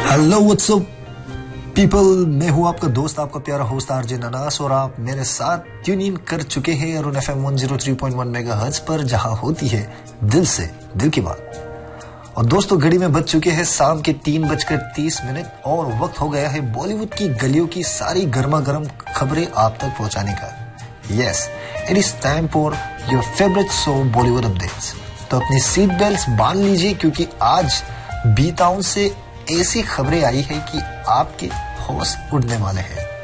Hello what's up people, मैं हूं आपका दोस्त, आपका प्यारा होस्ट आरजे ननास, और आप मेरे साथ ट्यून इन कर चुके हैं अरुण एफएम 103.1 मेगाहर्ट्ज पर, जहां होती है दिल से दिल की बात। और दोस्तों, घड़ी में बज चुके हैं शाम के 3:30 और वक्त हो गया है बॉलीवुड की गलियों की सारी गर्मा गर्म खबरें आप तक पहुंचाने का। Yes, it is time for your favourite show Bollywood updates. तो अपनी सीट बेल्ट बांध लीजिए, क्योंकि आज बी टाउन से ऐसी खबरें आई है कि आपके होश उड़ने वाले हैं।